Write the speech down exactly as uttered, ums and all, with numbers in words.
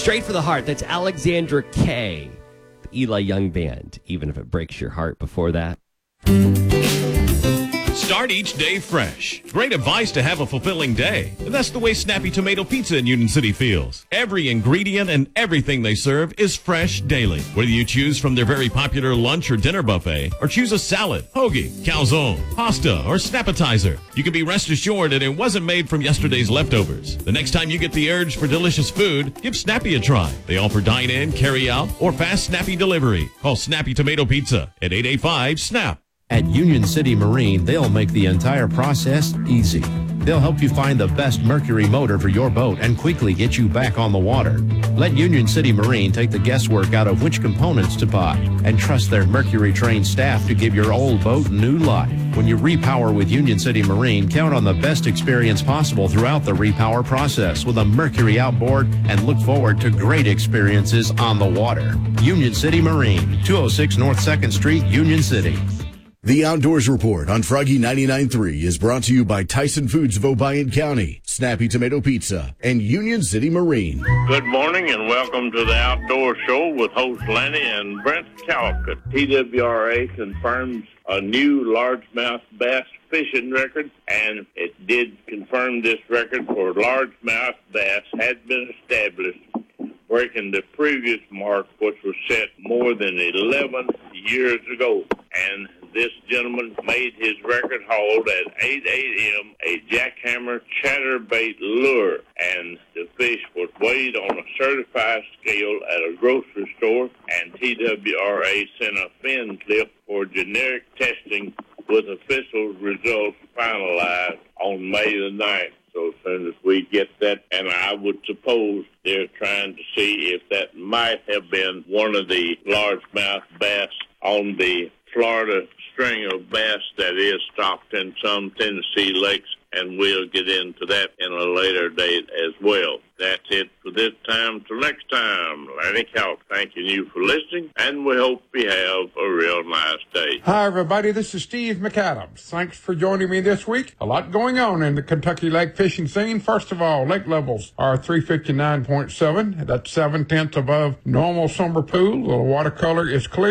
Straight for the Heart. That's Alexandra Kay, the Eli Young Band, even if it breaks your heart before that. Start each day fresh. Great advice to have a fulfilling day. And that's the way Snappy Tomato Pizza in Union City feels. Every ingredient and everything they serve is fresh daily. Whether you choose from their very popular lunch or dinner buffet, or choose a salad, hoagie, calzone, pasta, or snappetizer, you can be rest assured that it wasn't made from yesterday's leftovers. The next time you get the urge for delicious food, give Snappy a try. They offer dine-in, carry-out, or fast Snappy delivery. Call Snappy Tomato Pizza at eight eight five, SNAP. At Union City Marine, they'll make the entire process easy. They'll help you find the best Mercury motor for your boat and quickly get you back on the water. Let Union City Marine take the guesswork out of which components to buy and trust their Mercury-trained staff to give your old boat new life. When you repower with Union City Marine, count on the best experience possible throughout the repower process with a Mercury outboard and look forward to great experiences on the water. Union City Marine, two oh six North second Street, Union City. The Outdoors Report on Froggy ninety-nine point three is brought to you by Tyson Foods of Obion County, Snappy Tomato Pizza, and Union City Marine. Good morning and welcome to the Outdoor Show with host Lenny and Brent Callicut. T W R A confirms a new largemouth bass fishing record, and it did confirm this record for largemouth bass had been established, breaking the previous mark, which was set more than eleven years ago. And this gentleman made his record hauled at eight a.m. a jackhammer chatterbait lure, and the fish was weighed on a certified scale at a grocery store, and T W R A sent a fin clip for generic testing with official results finalized on May the ninth. So as soon as we get that, and I would suppose they're trying to see if that might have been one of the largemouth bass on the Florida string of bass that is stocked in some Tennessee lakes, and we'll get into that in a later date as well. That's it for this time. Till next time, Lenny Calk thanking you for listening, and we hope you have a real nice day. Hi, everybody. This is Steve McAdams. Thanks for joining me this week. A lot going on in the Kentucky lake fishing scene. First of all, lake levels are three fifty-nine point seven. That's seven tenths above normal summer pool. The watercolor is clear.